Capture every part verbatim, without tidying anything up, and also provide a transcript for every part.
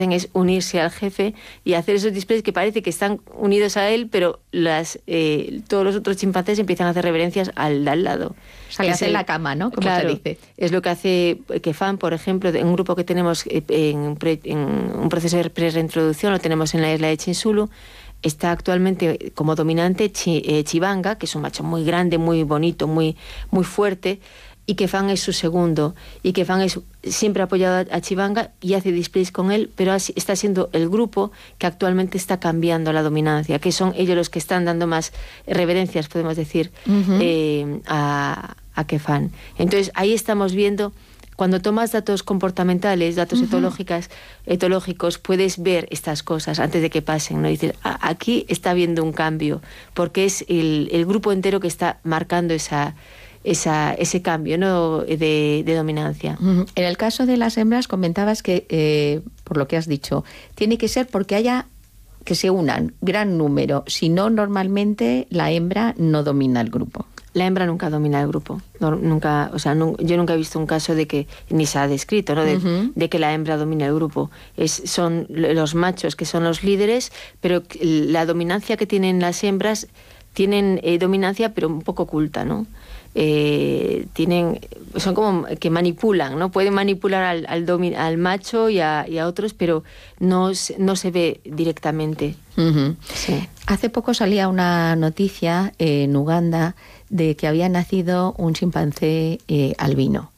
es unirse al jefe y hacer esos displays que parece que están unidos a él, pero las eh, todos los otros chimpancés empiezan a hacer reverencias al de al lado. O sea, le hace la cama, ¿no? Como claro, se dice. Es lo que hace Kefan, por ejemplo, en un grupo que tenemos en, en un proceso de pre-reintroducción, lo tenemos en la isla de Chinsulu. Está actualmente como dominante Chi, eh, Chibanga, que es un macho muy grande, muy bonito, muy, muy fuerte, y Kefan es su segundo, y Kefan es siempre apoyado a Chibanga y hace displays con él, pero está siendo el grupo que actualmente está cambiando la dominancia, que son ellos los que están dando más reverencias, podemos decir, uh-huh. eh, a, a Kefan. Entonces ahí estamos viendo, cuando tomas datos comportamentales, datos uh-huh. etológicos, etológicos, puedes ver estas cosas antes de que pasen, ¿no? Y dices, ah, aquí está habiendo un cambio, porque es el, el grupo entero que está marcando esa Esa, ese cambio, ¿no? de, de dominancia. Uh-huh. En el caso de las hembras comentabas que, eh, por lo que has dicho, tiene que ser porque haya que se unan gran número, si no normalmente la hembra no domina el grupo. La hembra nunca domina el grupo, no, nunca, o sea, no, yo nunca he visto un caso de que, ni se ha descrito, ¿no? de, uh-huh. de que la hembra domine el grupo. Es, son los machos que son los líderes, pero la dominancia que tienen las hembras, tienen eh, dominancia pero un poco oculta, ¿no? Eh, tienen, son como que manipulan, ¿no? Pueden manipular al, al, domi, al macho y a, y a otros, pero no, no se ve directamente. Uh-huh. Sí. Hace poco salía una noticia eh, en Uganda de que había nacido un chimpancé eh, albino.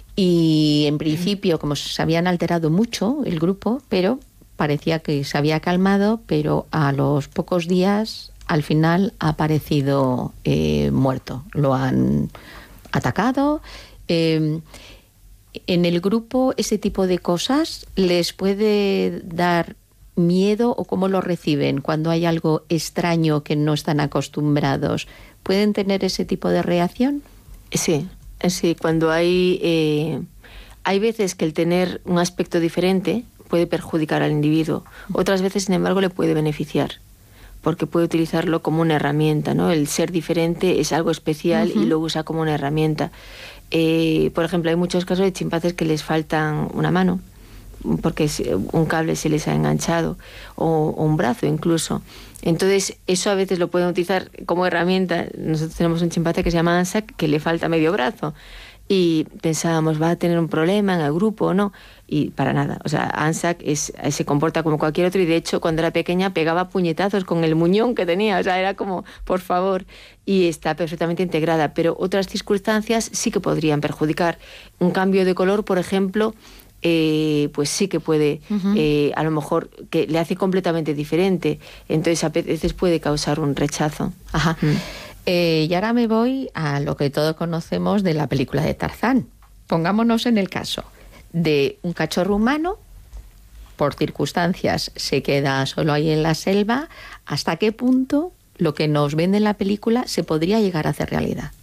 Y en principio, como se habían alterado mucho el grupo, pero parecía que se había calmado, pero a los pocos días al final ha aparecido eh, muerto. Lo han atacado. Eh, en el grupo, ese tipo de cosas les puede dar miedo, o cómo lo reciben cuando hay algo extraño que no están acostumbrados. ¿Pueden tener ese tipo de reacción? Sí, sí. Cuando hay eh, hay veces que el tener un aspecto diferente puede perjudicar al individuo. Otras veces, sin embargo, le puede beneficiar, porque puede utilizarlo como una herramienta, ¿no? El ser diferente es algo especial uh-huh. y lo usa como una herramienta. Eh, por ejemplo, hay muchos casos de chimpancés que les faltan una mano, porque un cable se les ha enganchado, o, o un brazo incluso. Entonces, eso a veces lo pueden utilizar como herramienta. Nosotros tenemos un chimpancé que se llama Anzac, que le falta medio brazo, y pensábamos, va a tener un problema en el grupo o no, y para nada. O sea, Anzac es, se comporta como cualquier otro, y de hecho cuando era pequeña pegaba puñetazos con el muñón que tenía, o sea, era como, por favor, y está perfectamente integrada. Pero otras circunstancias sí que podrían perjudicar. Un cambio de color, por ejemplo, eh, pues sí que puede, uh-huh. eh, a lo mejor, que le hace completamente diferente, entonces a veces puede causar un rechazo. Ajá. Mm. Eh, y ahora me voy a lo que todos conocemos de la película de Tarzán. Pongámonos en el caso de un cachorro humano, por circunstancias se queda solo ahí en la selva. ¿Hasta qué punto lo que nos vende en la película se podría llegar a hacer realidad?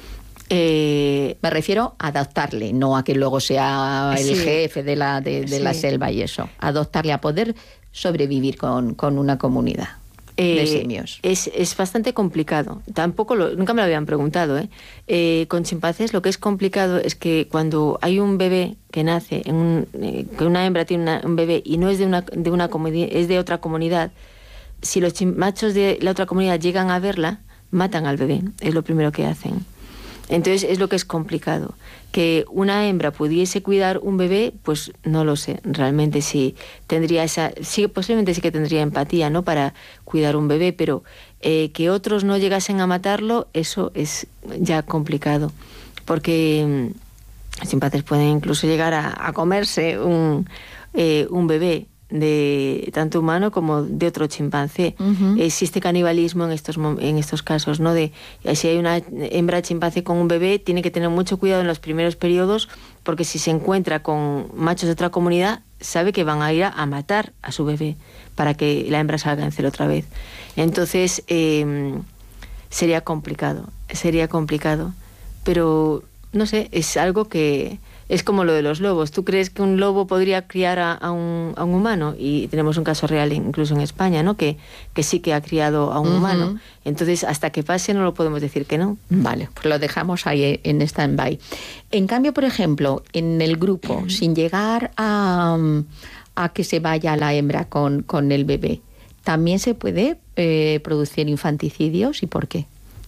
Eh, me refiero a adoptarle, no a que luego sea el sí. jefe de la, de, de sí. la selva y eso. Adoptarle, a poder sobrevivir con, con una comunidad. De simios. Eh, es, es bastante complicado. Tampoco lo, nunca me lo habían preguntado, ¿eh? Eh, con chimpancés lo que es complicado es que cuando hay un bebé que nace, en un, eh, que una hembra tiene una, un bebé y no es de una, de una comunidad, es de otra comunidad, si los machos de la otra comunidad llegan a verla, matan al bebé. Es lo primero que hacen. Entonces es lo que es complicado. Que una hembra pudiese cuidar un bebé, pues no lo sé. Realmente sí tendría esa, sí, posiblemente sí que tendría empatía, ¿no?, para cuidar un bebé, pero eh, que otros no llegasen a matarlo, eso es ya complicado. Porque los chimpancés pueden incluso llegar a, a comerse un, eh, un bebé, de tanto humano como de otro chimpancé. Uh-huh. Existe canibalismo en estos en estos casos, ¿no? De si hay una hembra chimpancé con un bebé, tiene que tener mucho cuidado en los primeros periodos, porque si se encuentra con machos de otra comunidad, sabe que van a ir a, a matar a su bebé para que la hembra salga en celo otra vez. Entonces eh, sería complicado, sería complicado, pero no sé, es algo que es como lo de los lobos. ¿Tú crees que un lobo podría criar a, a, un, a un humano? Y tenemos un caso real incluso en España, ¿no?, que, que sí que ha criado a un uh-huh. humano. Entonces, hasta que pase no lo podemos decir que no. Vale, pues lo dejamos ahí en stand-by. En cambio, por ejemplo, en el grupo, sin llegar a, a que se vaya la hembra con, con el bebé. ¿También se puede eh, producir infanticidios y por qué?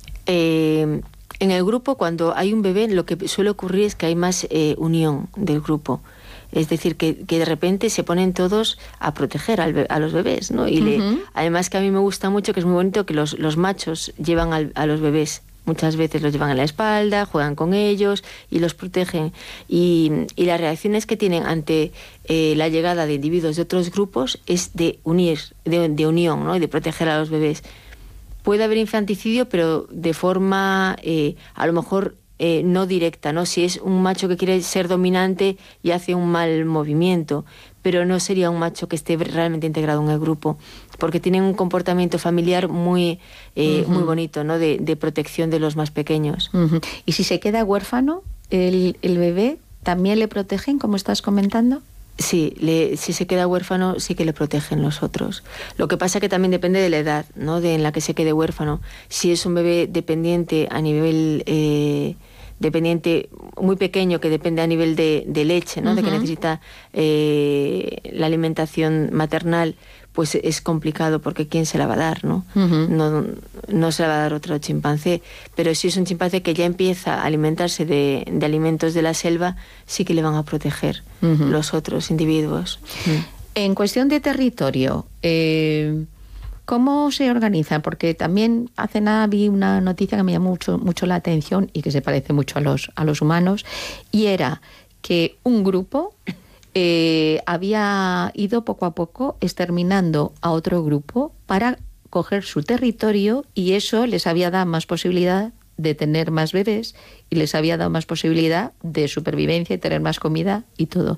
Eh, en el grupo, cuando hay un bebé, lo que suele ocurrir es que hay más eh, unión del grupo. Es decir, que, que de repente se ponen todos a proteger al be- a los bebés, ¿no? Y uh-huh. le, además que a mí me gusta mucho, que es muy bonito, que los, los machos llevan al, a los bebés. Muchas veces los llevan en la espalda, juegan con ellos y los protegen. Y, y las reacciones que tienen ante eh, la llegada de individuos de otros grupos es de unir, de, de unión, ¿no? Y de proteger a los bebés. Puede haber infanticidio, pero de forma, eh, a lo mejor, eh, no directa, ¿no? Si es un macho que quiere ser dominante y hace un mal movimiento, pero no sería un macho que esté realmente integrado en el grupo, porque tienen un comportamiento familiar muy, eh, uh-huh. muy bonito, ¿no? De, de protección de los más pequeños. Uh-huh. ¿Y si se queda huérfano, el, el bebé, también le protegen, como estás comentando? Sí, le, si se queda huérfano, sí que le protegen los otros. Lo que pasa que también depende de la edad, ¿no? De en la que se quede huérfano. Si es un bebé dependiente a nivel... Eh, dependiente muy pequeño, que depende a nivel de, de leche, ¿no? Uh-huh. De que necesita eh, la alimentación maternal, pues es complicado, porque ¿quién se la va a dar, no? Uh-huh. No, no se la va a dar otro chimpancé. Pero si es un chimpancé que ya empieza a alimentarse de, de alimentos de la selva, sí que le van a proteger uh-huh. los otros individuos. Uh-huh. En cuestión de territorio, eh, ¿cómo se organizan? Porque también hace nada vi una noticia que me llamó mucho, mucho la atención y que se parece mucho a los, a los humanos, y era que un grupo eh, había ido poco a poco exterminando a otro grupo para coger su territorio, y eso les había dado más posibilidad de tener más bebés y les había dado más posibilidad de supervivencia y tener más comida y todo.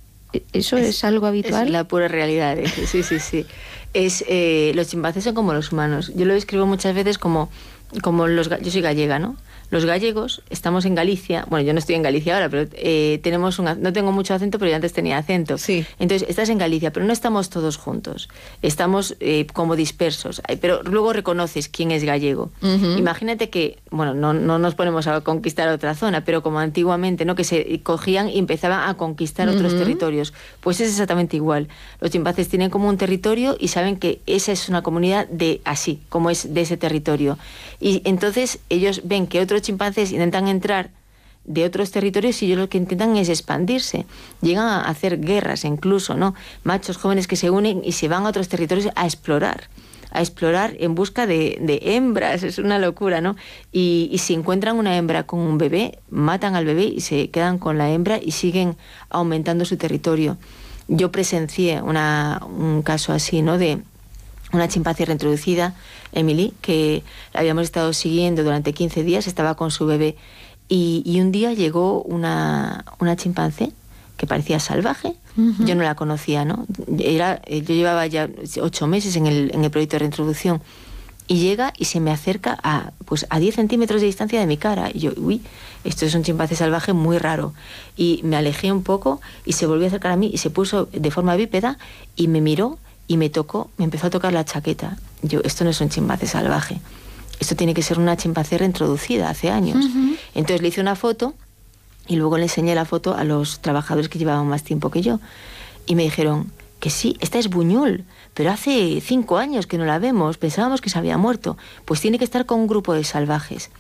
¿Eso es, es algo habitual? Es la pura realidad, ¿eh? Sí, sí, sí. Es, eh, los chimpancés son como los humanos. Yo lo describo muchas veces como, como los... Yo soy gallega, ¿no? Los gallegos estamos en Galicia. Bueno, yo no estoy en Galicia ahora, pero eh, tenemos un... No tengo mucho acento, pero yo antes tenía acento. Sí. Entonces, estás en Galicia, pero no estamos todos juntos. Estamos eh, como dispersos. Pero luego reconoces quién es gallego. Uh-huh. Imagínate que... Bueno, no, no nos ponemos a conquistar otra zona, pero como antiguamente, ¿no? Que se cogían y empezaban a conquistar uh-huh. otros territorios. Pues es exactamente igual. Los chimpancés tienen como un territorio y saben que esa es una comunidad de así, como es de ese territorio. Y entonces ellos ven que otros chimpancés intentan entrar de otros territorios y ellos lo que intentan es expandirse. Llegan a hacer guerras incluso, ¿no? Machos jóvenes que se unen y se van a otros territorios a explorar, a explorar en busca de, de hembras. Es una locura, ¿no? Y, y si encuentran una hembra con un bebé, matan al bebé y se quedan con la hembra y siguen aumentando su territorio. Yo presencié una, un caso así, ¿no? De una chimpancé reintroducida, Emily, que la habíamos estado siguiendo durante quince días, estaba con su bebé, y, y un día llegó una, una chimpancé que parecía salvaje. Uh-huh. Yo no la conocía, ¿no? Era, yo llevaba ya ocho meses en el, en el proyecto de reintroducción, y llega y se me acerca a, pues, a diez centímetros de distancia de mi cara. Y yo, uy, esto es un chimpancé salvaje muy raro. Y me alejé un poco y se volvió a acercar a mí y se puso de forma bípeda y me miró y me tocó, me empezó a tocar la chaqueta. Yo, esto no es un chimpancé salvaje. Esto tiene que ser una chimpancé reintroducida hace años. Uh-huh. Entonces le hice una foto y luego le enseñé la foto a los trabajadores que llevaban más tiempo que yo. Y me dijeron que sí, esta es Buñol, pero hace cinco años que no la vemos, pensábamos que se había muerto. Pues tiene que estar con un grupo de salvajes.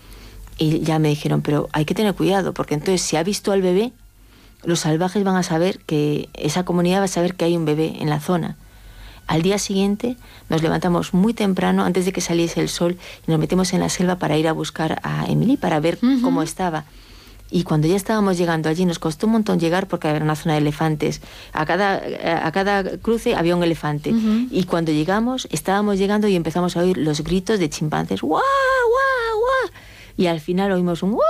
Y ya me dijeron, pero hay que tener cuidado, porque entonces si ha visto al bebé, los salvajes van a saber que, esa comunidad va a saber que hay un bebé en la zona. Al día siguiente nos levantamos muy temprano, antes de que saliese el sol, y nos metemos en la selva para ir a buscar a Emily, para ver uh-huh. cómo estaba. Y cuando ya estábamos llegando allí, nos costó un montón llegar porque había una zona de elefantes. A cada, a cada cruce había un elefante. Uh-huh. Y cuando llegamos, estábamos llegando y empezamos a oír los gritos de chimpancés. ¡Guau, guau, guau! Y al final oímos un ¡guau!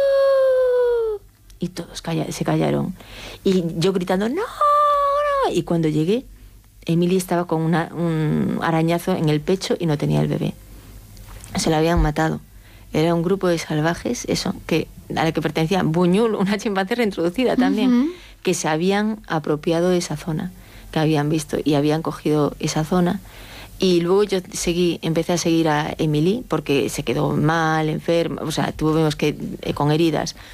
Y todos calla, se callaron. Y yo gritando ¡no, no! Y cuando llegué, Emily estaba con una, un arañazo en el pecho y no tenía el bebé. Se la habían matado. Era un grupo de salvajes, eso, que a la que pertenecía Buñol, una chimpancé reintroducida también, uh-huh. que se habían apropiado de esa zona, que habían visto y habían cogido esa zona. Y luego yo seguí, empecé a seguir a Emily porque se quedó mal, enferma, o sea, tuvimos que, eh, con heridas.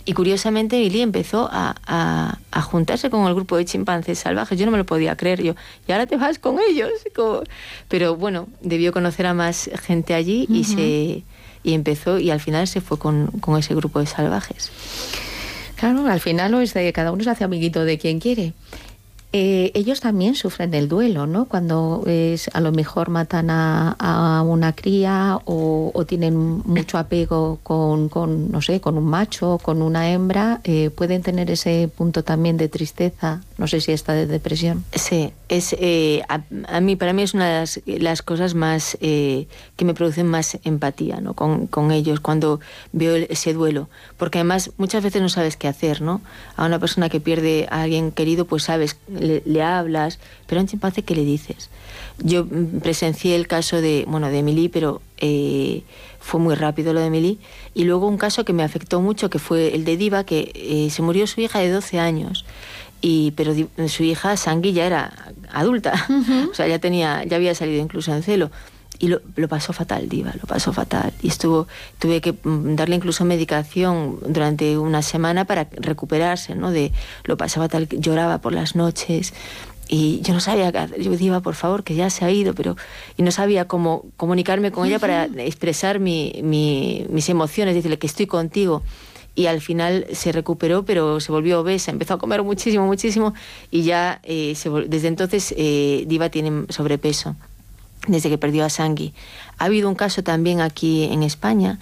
Y curiosamente Emily empezó a, a, a juntarse con el grupo de chimpancés salvajes. Yo no me lo podía creer. Yo, y ahora te vas con ellos. Como... Pero bueno, debió conocer a más gente allí y, uh-huh. se, y empezó y al final se fue con, con ese grupo de salvajes. Claro, al final es de, cada uno se hace amiguito de quien quiere. Eh, ellos también sufren el duelo, ¿no? Cuando es, a lo mejor matan a, a una cría o, o tienen mucho apego con, con, no sé, con un macho, con una hembra, eh, pueden tener ese punto también de tristeza, no sé si está de depresión. Sí, es eh, a, a mí, para mí es una de las, las cosas más eh, que me producen más empatía, ¿no? Con, con ellos cuando veo ese duelo, porque además muchas veces no sabes qué hacer, ¿no? A una persona que pierde a alguien querido, pues sabes, le, le hablas, pero a un chimpancé, ¿qué le dices? Yo presencié el caso de, bueno, de Emily, pero eh, fue muy rápido lo de Emily, y luego un caso que me afectó mucho, que fue el de Diva, que eh, se murió su hija de doce años. Y, pero su hija Sangui ya era adulta, uh-huh. o sea, ya tenía, ya había salido incluso en celo, y lo, lo pasó fatal, Diva, lo pasó fatal, y estuvo, tuve que darle incluso medicación durante una semana para recuperarse, ¿no? De lo pasaba fatal, lloraba por las noches, y yo no sabía qué hacer. Yo Diva, por favor, que ya se ha ido, pero y no sabía cómo comunicarme con uh-huh. ella para expresar mi, mi, mis emociones, decirle que estoy contigo. Y al final se recuperó, pero se volvió obesa, empezó a comer muchísimo, muchísimo, y ya eh, se vol- desde entonces eh, Diva tiene sobrepeso, desde que perdió a Sangui. Ha habido un caso también aquí en España,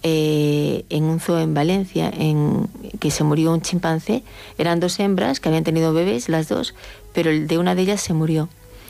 eh, en un zoo en Valencia, en que se murió un chimpancé. Eran dos hembras que habían tenido bebés, las dos, pero el de una de ellas se murió.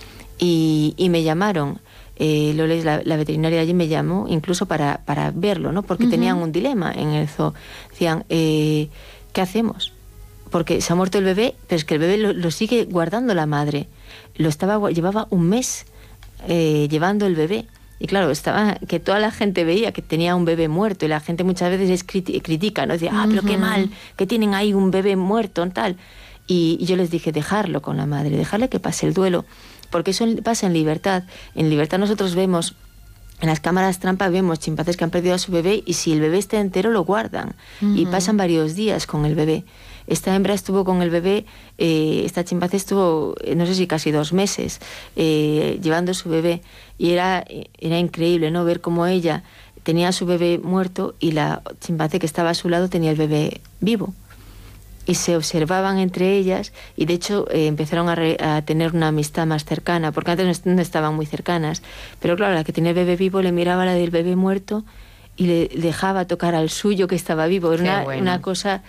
Y, y me llamaron. Eh, Loles, la, la veterinaria de allí me llamó incluso para, para verlo, ¿no? Porque uh-huh. tenían un dilema en el zoo. Decían, eh, ¿qué hacemos? Porque se ha muerto el bebé, pero es que el bebé lo, lo sigue guardando la madre. Lo estaba, llevaba un mes eh, llevando el bebé. Y claro, estaba que toda la gente veía que tenía un bebé muerto, y la gente muchas veces es criti- critica, ¿no? Decía, ah, pero qué mal, que tienen ahí un bebé muerto, tal. Y, y yo les dije, dejarlo con la madre, dejarle que pase el duelo. Porque eso pasa en libertad. En libertad nosotros vemos, en las cámaras trampa vemos chimpancés que han perdido a su bebé, y si el bebé está entero lo guardan. Uh-huh. Y pasan varios días con el bebé. Esta hembra estuvo con el bebé, eh, esta chimpancé estuvo, no sé si casi dos meses, eh, llevando su bebé. Y era, era increíble, ¿no? Ver cómo ella tenía a su bebé muerto y la chimpancé que estaba a su lado tenía el bebé vivo. Y se observaban entre ellas, y de hecho eh, empezaron a, re, a tener una amistad más cercana, porque antes no, no estaban muy cercanas. Pero claro, la que tenía el bebé vivo le miraba a la del bebé muerto y le dejaba tocar al suyo que estaba vivo. Era una, bueno. una cosa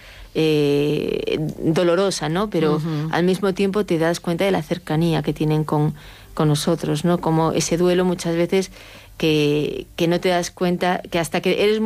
eh, dolorosa, ¿no? Pero uh-huh. al mismo tiempo te das cuenta de la cercanía que tienen con, con nosotros, ¿no? Como ese duelo muchas veces que, que no te das cuenta, que hasta que eres